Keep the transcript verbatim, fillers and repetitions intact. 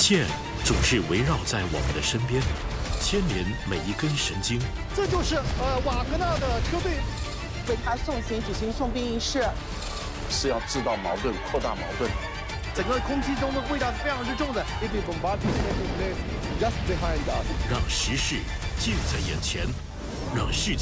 线总是围绕在我们的身边，牵连每一根神经。 这就是呃瓦格纳的车队为他送行举行送殡仪式， 是要制造矛盾、扩大矛盾。 整个空气中的味道是非常之重的。If the bombardment takes place just behind us， 让时事近在眼前，让世界。